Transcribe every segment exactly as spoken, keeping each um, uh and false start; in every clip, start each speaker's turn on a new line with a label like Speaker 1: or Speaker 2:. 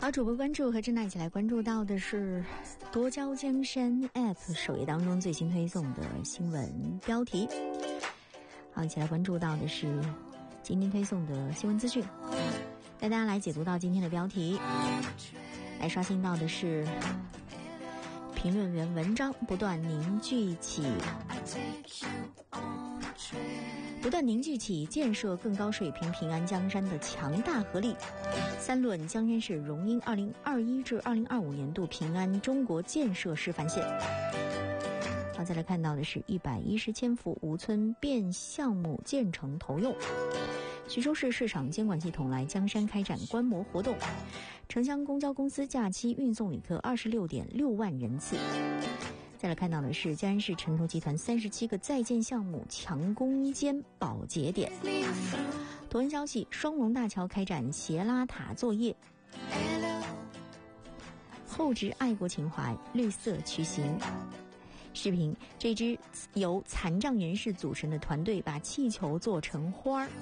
Speaker 1: 好，主播关注和正在一起来关注到的是多焦江山 App 首页当中最新推送的新闻标题。好，一起来关注到的是今天推送的新闻资讯，带大家来解读到今天的标题。来刷新到的是评论员文章不断凝聚起不断凝聚起建设更高水平平安江山的强大合力。三论江山市荣膺二零二一至二零二五年度平安中国建设示范县。好，再来看到的是一百一十千伏无村变项目建成投用。徐州市市场监管系统来江山开展观摩活动。城乡公交公司假期运送旅客二十六点六万人次。再来看到的是江山市城投集团三十七个在建项目强攻坚保节点。图文消息，双龙大桥开展斜拉塔作业，厚植爱国情怀，绿色驱行。视频，这支由残障人士组成的团队把气球做成花儿。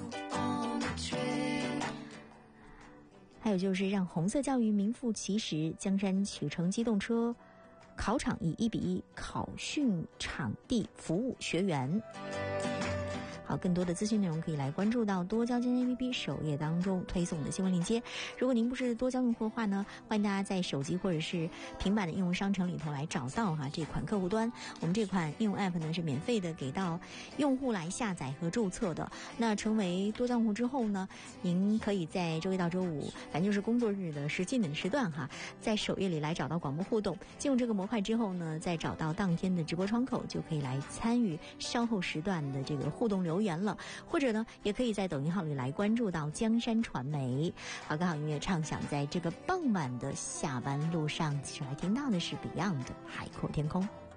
Speaker 1: 还有就是让红色教育名副其实，江山启程机动车考场以一比一考训场地服务学员。好，更多的资讯内容可以来关注到多焦江山 A P P 首页当中推送的新闻链接。如果您不是多焦用户的话呢，欢迎大家在手机或者是平板的应用商城里头来找到哈这款客户端。我们这款应用 App 呢是免费的给到用户来下载和注册的。那成为多焦用户之后呢，您可以在周一到周五，反正就是工作日的时间点时段哈，在首页里来找到广播互动。进入这个模块之后呢，再找到当天的直播窗口，就可以来参与稍后时段的这个互动留言了。或者呢，也可以在抖音号里来关注到江山传媒。好，歌好音乐畅想在这个傍晚的下班路上，其实还听到的是 Beyond 的海阔天空。